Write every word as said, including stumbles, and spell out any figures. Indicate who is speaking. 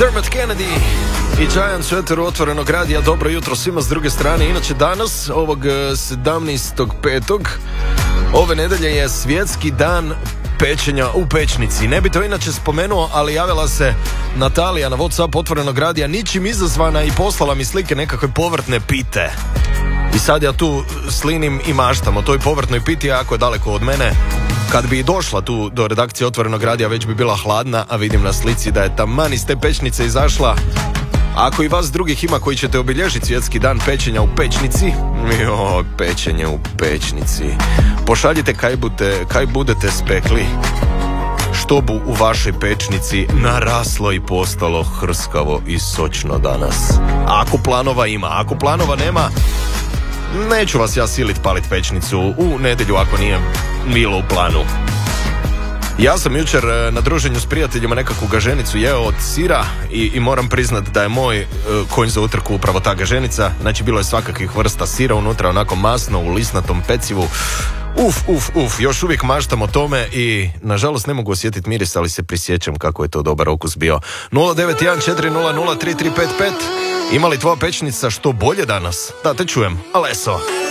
Speaker 1: Dermot Kennedy i Giant su eteru Otvorenog radija. Dobro jutro svima s druge strane. Inače danas, ovog sedamnaestog petog ove nedelje je svjetski dan pečenja u pečnici. Ne bi to inače spomenuo, ali javila se Natalija na WhatsApp Otvorenog radija ničim izazvana i poslala mi slike nekakve povrtne pite. I sad ja tu slinim i maštam o toj povrtnoj piti, jako je daleko od mene. Kad bi došla tu do redakcije Otvorenog radija, već bi bila hladna, a vidim na slici da je taman iz te pečnice izašla. Ako i vas drugih ima koji ćete obilježiti svjetski dan pečenja u pečnici, jo, pečenje u pečnici, pošaljite kaj, bute, kaj budete spekli, što bu u vašoj pečnici naraslo i postalo hrskavo i sočno danas. A ako planova ima, ako planova nema, neću vas ja silit palit pečnicu u nedjelju ako nije bilo u planu. Ja sam jučer na druženju s prijateljima nekakvu gaženicu jeo od sira i, i moram priznat da je moj uh, konj za utrku upravo ta gaženica. Znači bilo je svakakvih vrsta sira unutra, onako masno u lisnatom pecivu. Uf, uf, uf, još uvijek maštam o tome i nažalost ne mogu osjetiti miris, ali se prisjećam kako je to dobar okus bio. nula devet jedan četiri nula nula tri tri pet pet. Ima li tvoja pečnica što bolje danas? Da te čujem, Aleso.